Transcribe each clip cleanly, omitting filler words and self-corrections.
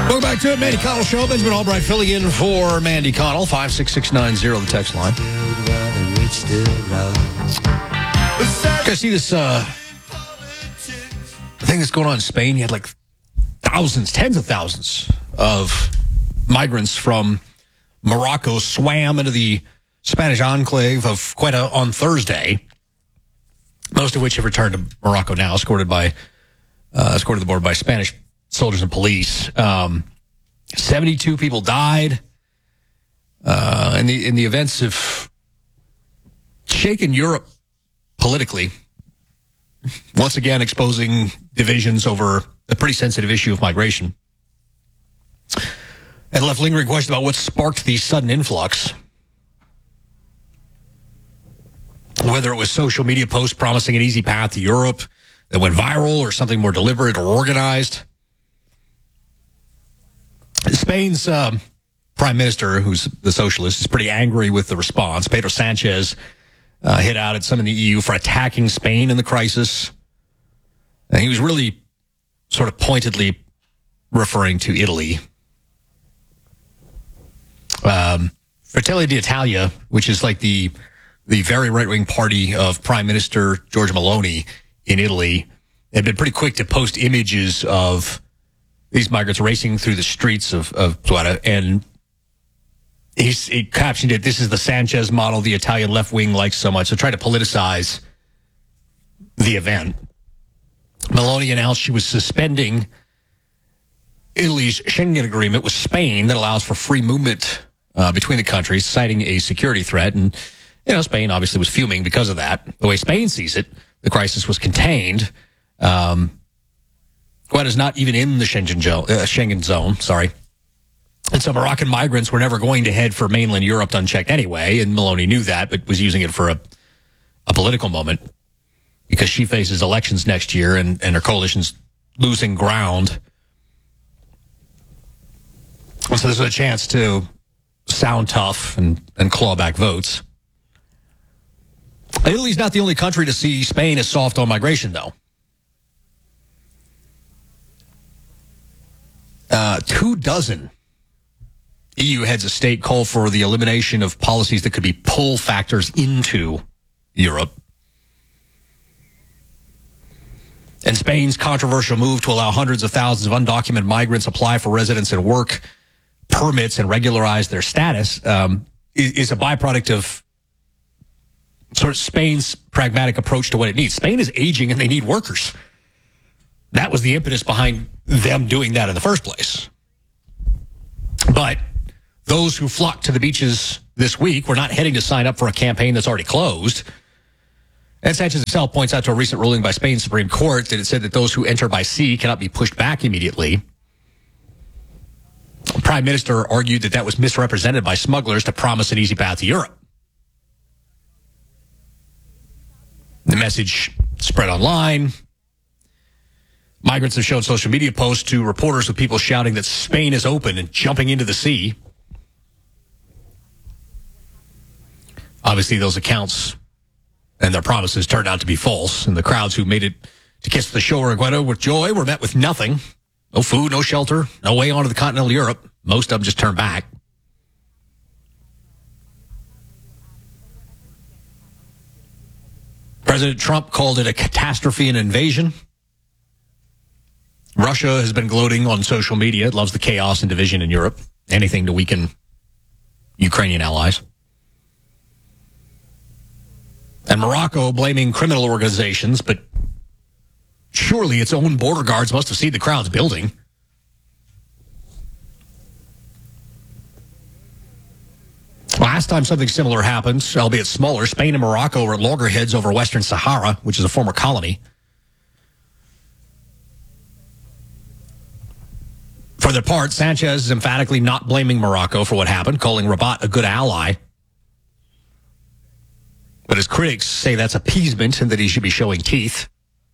Welcome back to it. Mandy Connell Show. Benjamin Albright filling in for Mandy Connell. 56690, the text line. You guys see this thing that's going on in Spain? You had like thousands, tens of thousands of migrants from Morocco swam into the Spanish enclave of Ceuta on Thursday, most of which have returned to Morocco now, escorted to the border by Spanish soldiers and police. 72 people died. And the events have shaken Europe politically, once again exposing divisions over a pretty sensitive issue of migration, and left lingering questions about what sparked the sudden influx. Whether it was social media posts promising an easy path to Europe that went viral, or something more deliberate or organized. Spain's prime minister, who's the socialist, is pretty angry with the response. Pedro Sanchez hit out at some in the EU for attacking Spain in the crisis. And he was really sort of pointedly referring to Italy. Fratelli d'Italia, which is like the very right-wing party of Prime Minister Giorgia Meloni in Italy, had been pretty quick to post images of these migrants racing through the streets of Ceuta, and he captioned it, "This is the Sanchez model the Italian left wing likes so much." So try to politicize the event. Meloni announced she was suspending Italy's Schengen agreement with Spain that allows for free movement between the countries, citing a security threat. And, Spain obviously was fuming because of that. The way Spain sees it, the crisis was contained. Ceuta is not even in the Schengen zone, sorry. And so Moroccan migrants were never going to head for mainland Europe unchecked anyway, and Meloni knew that, but was using it for a political moment because she faces elections next year and her coalition's losing ground. So this is a chance to sound tough and claw back votes. Italy's not the only country to see Spain as soft on migration, though. 24 EU heads of state call for the elimination of policies that could be pull factors into Europe. And Spain's controversial move to allow hundreds of thousands of undocumented migrants apply for residence and work permits and regularize their status is a byproduct of sort of Spain's pragmatic approach to what it needs. Spain is aging and they need workers. That was the impetus behind them doing that in the first place. But those who flocked to the beaches this week were not heading to sign up for a campaign that's already closed. And Sanchez himself points out to a recent ruling by Spain's Supreme Court that it said that those who enter by sea cannot be pushed back immediately. The Prime Minister argued that was misrepresented by smugglers to promise an easy path to Europe. The message spread online. Migrants have shown social media posts to reporters with people shouting that Spain is open and jumping into the sea. Obviously, those accounts and their promises turned out to be false, and the crowds who made it to kiss the shore of Ceuta with joy were met with nothing. No food, no shelter, no way onto the continental Europe. Most of them just turned back. President Trump called it a catastrophe and invasion. Russia has been gloating on social media. It loves the chaos and division in Europe. Anything to weaken Ukrainian allies. And Morocco blaming criminal organizations, but surely its own border guards must have seen the crowds building. Last time something similar happened, albeit smaller, Spain and Morocco were at loggerheads over Western Sahara, which is a former colony. For their part, Sanchez is emphatically not blaming Morocco for what happened, calling Rabat a good ally. But his critics say that's appeasement and that he should be showing teeth.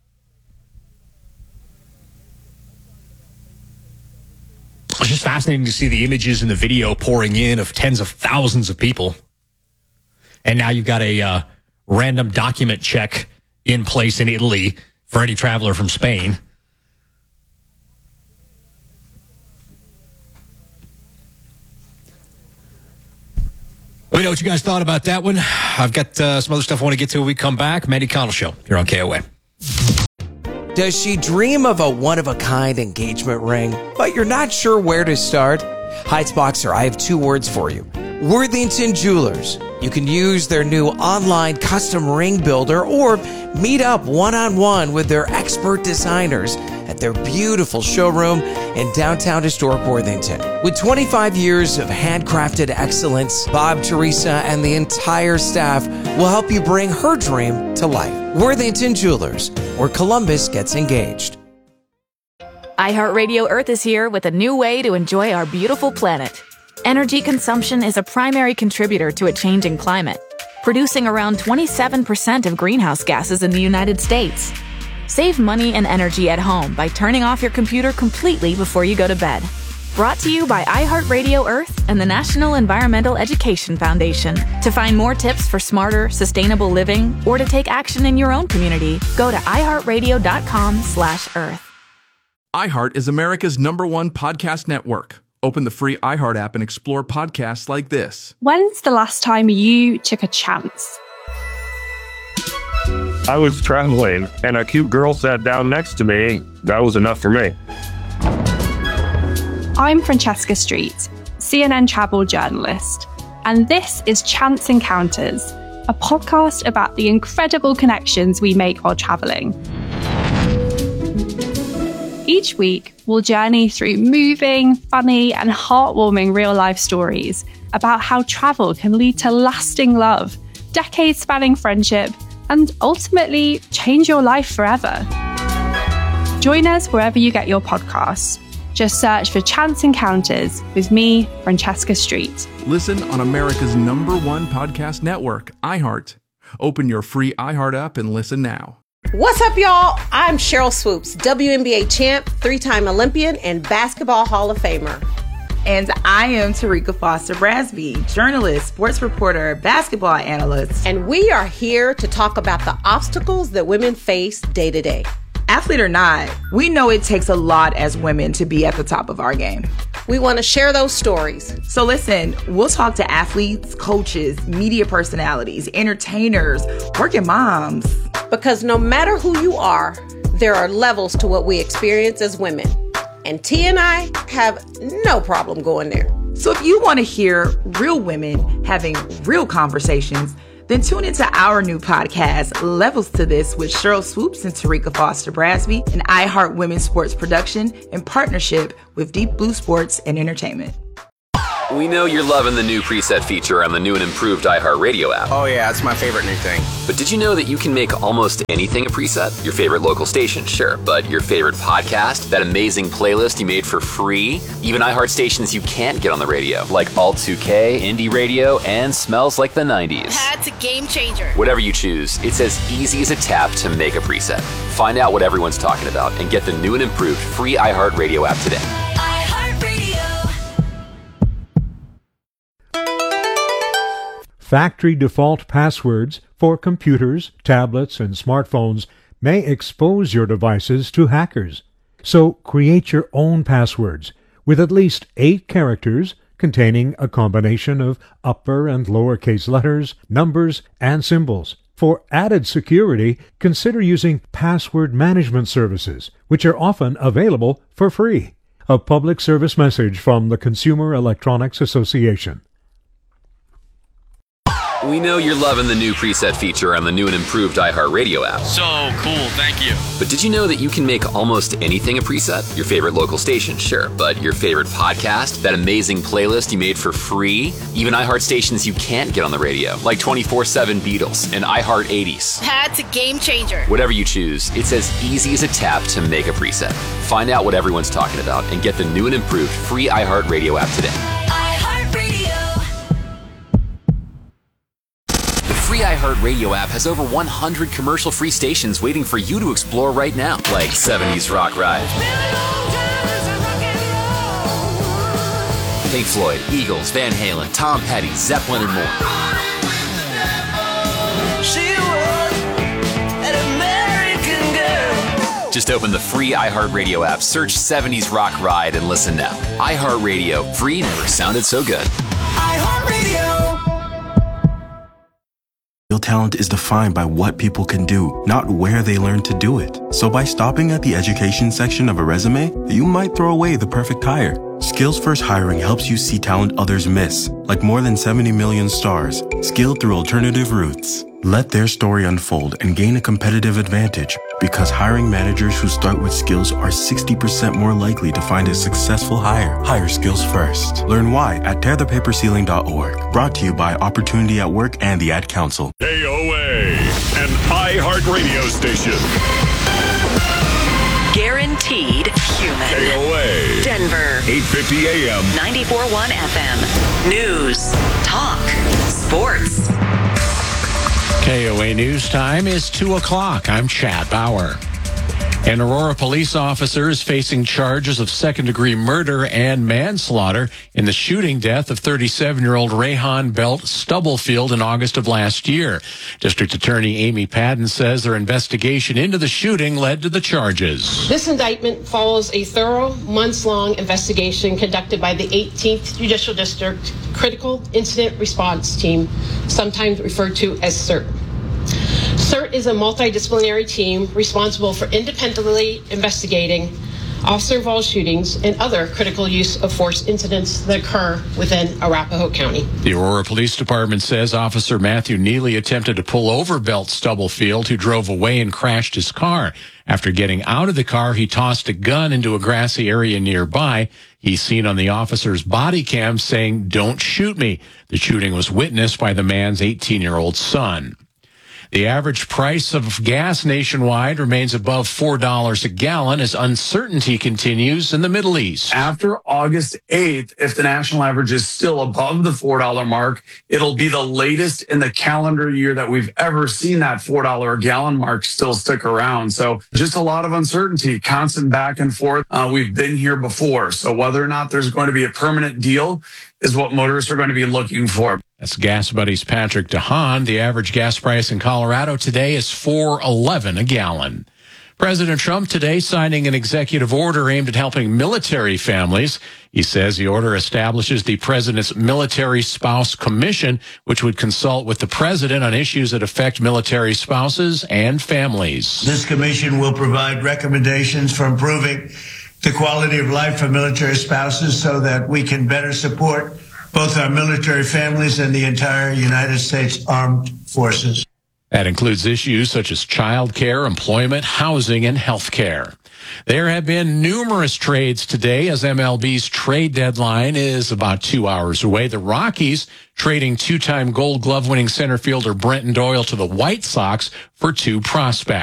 It's just fascinating to see the images and the video pouring in of tens of thousands of people. And now you've got a random document check in place in Italy for any traveler from Spain. Let me know what you guys thought about that one. I've got some other stuff I want to get to when we come back. Mandy Connell Show here on KOA. Does she dream of a one-of-a-kind engagement ring, but you're not sure where to start? Heights Boxer, I have 2 words for you. Worthington Jewelers. You can use their new online custom ring builder or meet up one-on-one with their expert designers at their beautiful showroom in downtown historic Worthington. With 25 years of handcrafted excellence, Bob, Teresa, and the entire staff will help you bring her dream to life. Worthington Jewelers, where Columbus gets engaged. iHeartRadio Earth is here with a new way to enjoy our beautiful planet. Energy consumption is a primary contributor to a changing climate, producing around 27% of greenhouse gases in the United States. Save money and energy at home by turning off your computer completely before you go to bed. Brought to you by iHeartRadio Earth and the National Environmental Education Foundation. To find more tips for smarter, sustainable living or to take action in your own community, go to iHeartRadio.com/Earth. iHeart is America's #1 podcast network. Open the free iHeart app and explore podcasts like this. When's the last time you took a chance? I was traveling and a cute girl sat down next to me. That was enough for me. I'm Francesca Street, CNN travel journalist, and this is Chance Encounters, a podcast about the incredible connections we make while traveling. Each week, we'll journey through moving, funny, and heartwarming real-life stories about how travel can lead to lasting love, decades-spanning friendship, and ultimately change your life forever. Join us wherever you get your podcasts. Just search for Chance Encounters with me, Francesca Street. Listen on America's #1 podcast network, iHeart. Open your free iHeart app and listen now. What's up, y'all? I'm Cheryl Swoops, WNBA champ, 3-time Olympian, and Basketball Hall of Famer. And I am Tarika Foster Brasby, journalist, sports reporter, basketball analyst. And we are here to talk about the obstacles that women face day to day. Athlete or not, we know it takes a lot as women to be at the top of our game. We want to share those stories. So listen, we'll talk to athletes, coaches, media personalities, entertainers, working moms. Because no matter who you are, there are levels to what we experience as women. And T and I have no problem going there. So if you want to hear real women having real conversations, then tune into our new podcast, Levels to This, with Cheryl Swoops and Tarika Foster Brasby, an iHeart Women's Sports production in partnership with Deep Blue Sports and Entertainment. We know you're loving the new preset feature on the new and improved iHeartRadio app. Oh yeah, it's my favorite new thing. But did you know that you can make almost anything a preset? Your favorite local station, sure, but your favorite podcast, that amazing playlist you made for free, even iHeart stations you can't get on the radio, like Alt 2K, Indie Radio, and Smells Like the 90s. That's a game changer. Whatever you choose, it's as easy as a tap to make a preset. Find out what everyone's talking about and get the new and improved free iHeartRadio app today. Factory default passwords for computers, tablets, and smartphones may expose your devices to hackers. So create your own passwords with at least 8 characters containing a combination of upper and lowercase letters, numbers, and symbols. For added security, consider using password management services, which are often available for free. A public service message from the Consumer Electronics Association. We know you're loving the new preset feature on the new and improved iHeartRadio app. So cool, thank you. But did you know that you can make almost anything a preset? Your favorite local station, sure, but your favorite podcast, that amazing playlist you made for free, even iHeart stations you can't get on the radio, like 24/7 Beatles and iHeart 80s. That's a game changer. Whatever you choose, it's as easy as a tap to make a preset. Find out what everyone's talking about and get the new and improved free iHeartRadio app today. The free iHeartRadio app has over 100 commercial-free stations waiting for you to explore right now, like 70s Rock Ride, Pink Floyd, Eagles, Van Halen, Tom Petty, Zeppelin, and more. Just open the free iHeartRadio app, search 70s Rock Ride, and listen now. iHeartRadio, free never sounded so good. iHeartRadio. real talent is defined by what people can do, not where they learn to do it. So by stopping at the education section of a resume, you might throw away the perfect hire. Skills First Hiring helps you see talent others miss, like more than 70 million stars, skilled through alternative routes. Let their story unfold and gain a competitive advantage, because hiring managers who start with skills are 60% more likely to find a successful hire. Hire skills first. Learn why at tearthepaperceiling.org. Brought to you by Opportunity at Work and the Ad Council. KOA, an iHeartRadio station. Guaranteed human. KOA. Denver. 850 AM. 94.1 FM. News. Talk. Sports. KOA News Time is 2 o'clock. I'm Chad Bauer. An Aurora police officer is facing charges of second-degree murder and manslaughter in the shooting death of 37-year-old Rayhan Belt Stubblefield in August of last year. District Attorney Amy Padden says their investigation into the shooting led to the charges. This indictment follows a thorough, months-long investigation conducted by the 18th Judicial District Critical Incident Response Team, sometimes referred to as CIRT. CIRT is a multidisciplinary team responsible for independently investigating officer-involved shootings and other critical use of force incidents that occur within Arapahoe County. The Aurora Police Department says Officer Matthew Neely attempted to pull over Belt Stubblefield, who drove away and crashed his car. After getting out of the car, he tossed a gun into a grassy area nearby. He's seen on the officer's body cam saying, "Don't shoot me." The shooting was witnessed by the man's 18-year-old son. The average price of gas nationwide remains above $4 a gallon as uncertainty continues in the Middle East. After August 8th, if the national average is still above the $4 mark, it'll be the latest in the calendar year that we've ever seen that $4 a gallon mark still stick around. So just a lot of uncertainty, constant back and forth. We've been here before. So whether or not there's going to be a permanent deal is what motorists are going to be looking for. That's Gas Buddy's Patrick DeHaan. The average gas price in Colorado today is $4.11 a gallon. President Trump today signing an executive order aimed at helping military families. He says the order establishes the President's Military Spouse Commission, which would consult with the President on issues that affect military spouses and families. This commission will provide recommendations for improving the quality of life for military spouses so that we can better support both our military families and the entire United States Armed Forces. That includes issues such as child care, employment, housing, and health care. There have been numerous trades today as MLB's trade deadline is about 2 hours away. The Rockies trading two-time Gold Glove winning center fielder Brenton Doyle to the White Sox for 2 prospects.